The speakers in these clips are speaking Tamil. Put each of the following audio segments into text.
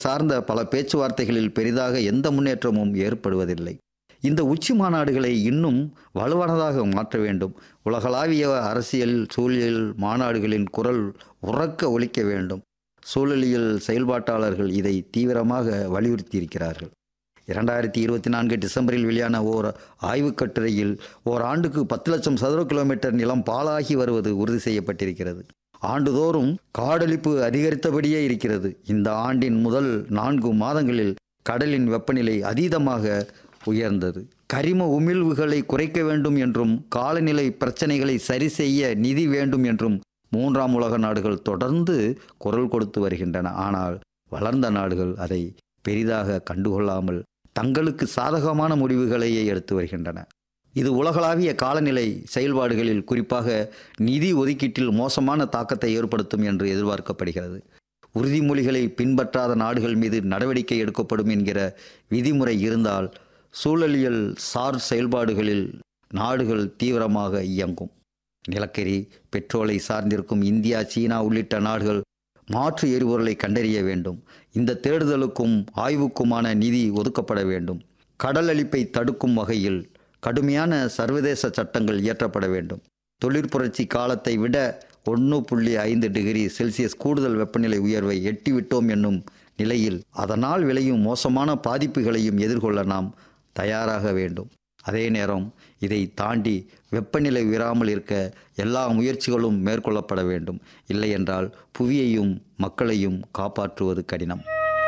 சார்ந்த பல பேச்சுவார்த்தைகளில் பெரிதாக எந்த முன்னேற்றமும் ஏற்படுவதில்லை. இந்த உச்சி மாநாடுகளை இன்னும் வலுவானதாக மாற்ற வேண்டும். உலகளாவிய அரசியல் சூழலியல் மாநாடுகளின் குரல் உரக்க ஒலிக்க வேண்டும். சூழலியல் செயல்பாட்டாளர்கள் இதை தீவிரமாக வலியுறுத்தியிருக்கிறார்கள். 2024 டிசம்பரில் வெளியான ஓர் ஆய்வுக் கட்டுரையில் ஓராண்டுக்கு 10 லட்சம் சதுர கிலோமீட்டர் நிலம் பாழாகி வருவது உறுதி செய்யப்பட்டிருக்கிறது. ஆண்டுதோறும் காடழிப்பு அதிகரித்தபடியே இருக்கிறது. இந்த ஆண்டின் முதல் 4 மாதங்களில் கடலின் வெப்பநிலை அதீதமாக உயர்ந்தது. கரிம உமிழ்வுகளை குறைக்க வேண்டும் என்றும் காலநிலை பிரச்சனைகளை சரி செய்ய நிதி வேண்டும் என்றும் 3ஆம் உலக நாடுகள் தொடர்ந்து குரல் கொடுத்து வருகின்றன. ஆனால் வளர்ந்த நாடுகள் அதை பெரிதாக கண்டுகொள்ளாமல் தங்களுக்கு சாதகமான முடிவுகளையே எடுத்து வருகின்றன. இது உலகளாவிய காலநிலை செயல்பாடுகளில் குறிப்பாக நிதி ஒதுக்கீட்டில் மோசமான தாக்கத்தை ஏற்படுத்தும் என்று எதிர்பார்க்கப்படுகிறது. உறுதிமொழிகளை பின்பற்றாத நாடுகள் மீது நடவடிக்கை எடுக்கப்படும் என்கிற விதிமுறை இருந்தால் சூழலியல் சார் செயல்பாடுகளில் நாடுகள் தீவிரமாக இயங்கும். நிலக்கரி பெட்ரோலை சார்ந்திருக்கும் இந்தியா, சீனா உள்ளிட்ட நாடுகள் மாற்று எரிபொருளை கண்டறிய வேண்டும். இந்த தேடுதலுக்கும் ஆய்வுக்குமான நிதி ஒதுக்கப்பட வேண்டும். கடல் அழிப்பை தடுக்கும் வகையில் கடுமையான சர்வதேச சட்டங்கள் இயற்றப்பட வேண்டும். தொழிற்புரட்சி காலத்தை விட 1.5 டிகிரி செல்சியஸ் கூடுதல் வெப்பநிலை உயர்வை எட்டிவிட்டோம் என்னும் நிலையில் அதனால் விளையும் மோசமான பாதிப்புகளையும் எதிர்கொள்ள நாம் தயாராக வேண்டும். அதே நேரம் இதை தாண்டி வெப்பநிலை உயராமல் இருக்க எல்லா முயற்சிகளும் மேற்கொள்ளப்பட வேண்டும். இல்லையென்றால் புவியையும் மக்களையும் காப்பாற்றுவது கடினம்.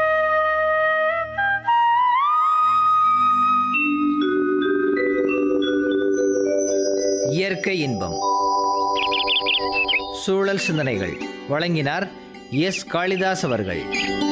இயற்கை இன்பம் சூழல் சிந்தனைகள் வழங்கினார் எஸ். காளிதாஸ் அவர்கள்.